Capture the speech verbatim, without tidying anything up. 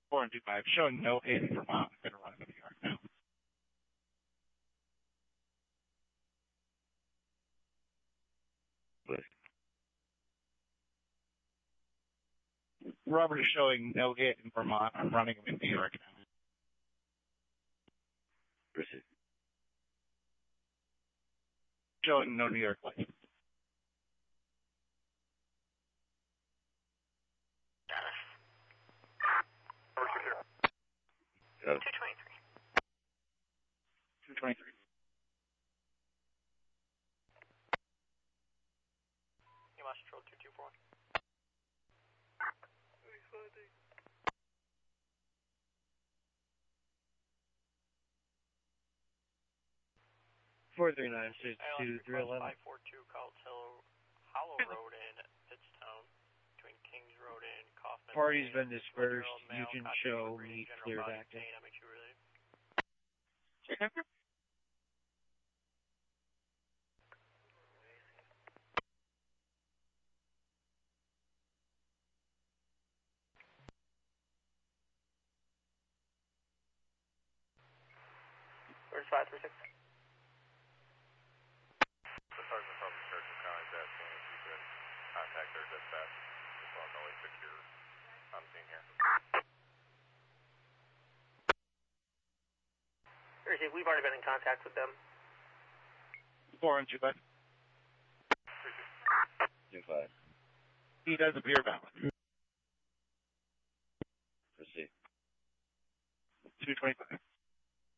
four and two five, showing no hit in Vermont. I'm going to run to New York now. Robert is showing no hit in Vermont. I'm running him in New York now. Proceed. Showing no New York license. Got it. two twenty-three. two twenty-three. You must control two two four. four three nine six two three eleven. five four two called Hollow, Hollow Road in Pittstown, between Kings Road and Kaufman. Party's been dispersed. You can show me clear back. Where's five three six? The sergeant from Churchill County is asking if you could contact their dispatch. Just want to know if you're on scene here. We've already been in contact with them. Four and two five. Two five. He does appear valid. Proceed. two twenty-five.